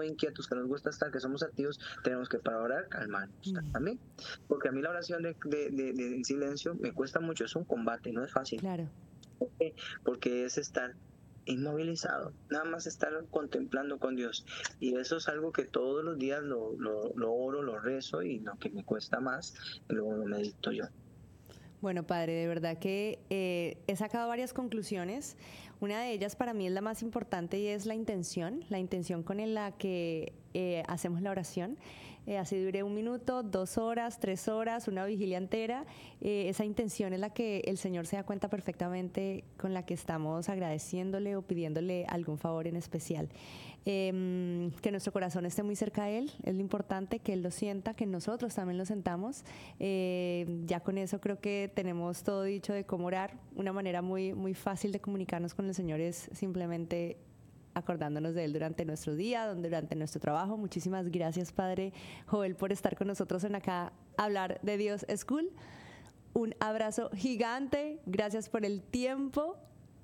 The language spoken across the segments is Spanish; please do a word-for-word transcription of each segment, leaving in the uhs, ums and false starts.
muy inquietos, que nos gusta estar, que somos activos, tenemos que para orar calmarnos Mm. también. Porque a mí la oración de, de, de, de en silencio me cuesta mucho, es un combate, no es fácil. Claro. ¿Por qué? Porque es estar inmovilizado, nada más estar contemplando con Dios. Y eso es algo que todos los días lo, lo, lo oro, lo rezo, y lo que me cuesta más, luego lo medito yo. Bueno, padre, de verdad que eh, he sacado varias conclusiones. Una de ellas para mí es la más importante y es la intención, la intención con la que eh, hacemos la oración. Eh, así dure un minuto, dos horas, tres horas, una vigilia entera. Eh, esa intención es la que el Señor se da cuenta perfectamente, con la que estamos agradeciéndole o pidiéndole algún favor en especial. Eh, que nuestro corazón esté muy cerca de Él, es lo importante, que Él lo sienta, que nosotros también lo sentamos. Eh, ya con eso creo que tenemos todo dicho de cómo orar. Una manera muy, muy fácil de comunicarnos con el Señor es simplemente acordándonos de Él durante nuestro día, durante nuestro trabajo. Muchísimas gracias, Padre Joel, por estar con nosotros en acá Hablar de Dios School. Un abrazo gigante, gracias por el tiempo.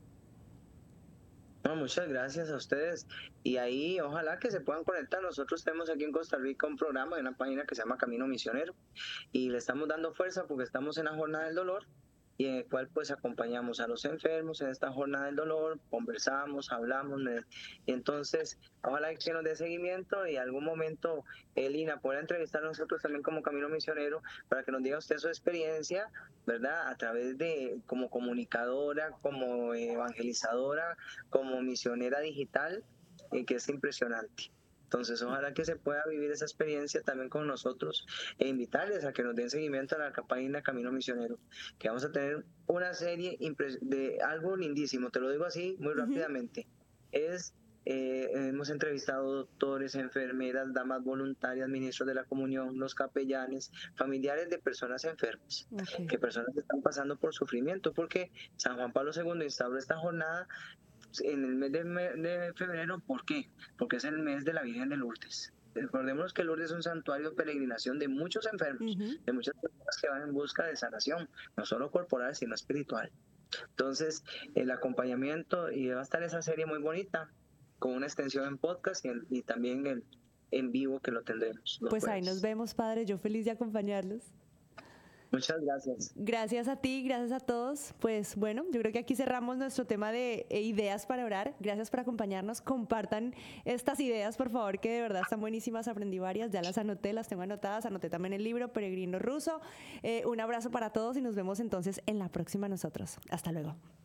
No, muchas gracias a ustedes, y ahí ojalá que se puedan conectar. Nosotros tenemos aquí en Costa Rica un programa de una página que se llama Camino Misionero, y le estamos dando fuerza porque estamos en la jornada del dolor, y en el cual pues acompañamos a los enfermos en esta jornada del dolor, conversamos, hablamos, y entonces ojalá que nos dé seguimiento, y algún momento Elina pueda entrevistar a nosotros también como Camino Misionero, para que nos diga usted su experiencia, ¿verdad? A través de, como comunicadora, como evangelizadora, como misionera digital, eh, que es impresionante. Entonces, ojalá que se pueda vivir esa experiencia también con nosotros, e invitarles a que nos den seguimiento a la página Camino Misionero, que vamos a tener una serie de algo lindísimo, te lo digo así muy Uh-huh. rápidamente. Es, eh, hemos entrevistado doctores, enfermeras, damas voluntarias, ministros de la comunión, los capellanes, familiares de personas enfermas, okay. que personas que están pasando por sufrimiento, porque San Juan Pablo segundo instauró esta jornada en el mes de, de febrero. ¿Por qué? Porque es el mes de la Virgen de Lourdes. Recordemos que Lourdes es un santuario de peregrinación de muchos enfermos, uh-huh. de muchas personas que van en busca de sanación, no solo corporal, sino espiritual. Entonces, el acompañamiento, y va a estar esa serie muy bonita, con una extensión en podcast, y, en, y también en, en vivo, que lo tendremos. Pues ahí nos vemos, padre, yo feliz de acompañarlos. Muchas gracias. Gracias a ti, gracias a todos. Pues bueno, yo creo que aquí cerramos nuestro tema de eh, ideas para orar. Gracias por acompañarnos. Compartan estas ideas, por favor, que de verdad están buenísimas. Aprendí varias, ya las anoté, las tengo anotadas. Anoté también el libro Peregrino Ruso. Eh, un abrazo para todos y nos vemos entonces en la próxima nosotros. Hasta luego.